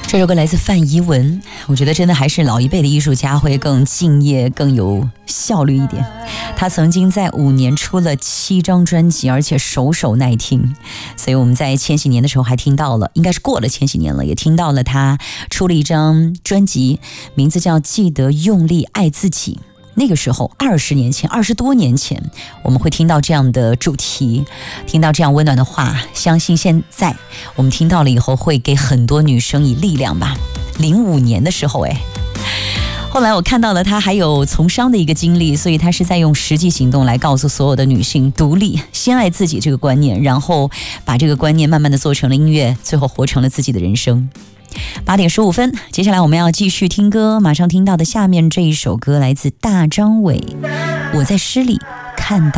这首歌来自范怡文，我觉得真的还是老一辈的艺术家会更敬业更有效率一点。他曾经在5年出了7张专辑，而且首首耐听，所以我们在千禧年的时候还听到了，应该是过了千禧年了，也听到了他出了一张专辑，名字叫《记得用力爱自己》。那个时候20多年前我们会听到这样的主题，听到这样温暖的话，相信现在我们听到了以后会给很多女生以力量吧。05年的时候后来我看到了他还有从商的一个经历，所以他是在用实际行动来告诉所有的女性独立先爱自己这个观念，然后把这个观念慢慢的做成了音乐，最后活成了自己的人生。8点15分，接下来我们要继续听歌，马上听到的下面这一首歌来自大张伟，我在诗里看到